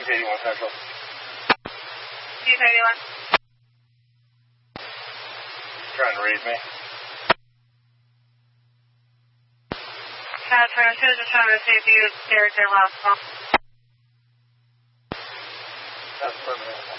East 81 Central. East 81. Trying to read me. Catherine, just trying to see if you Derek their last call. That's permanent.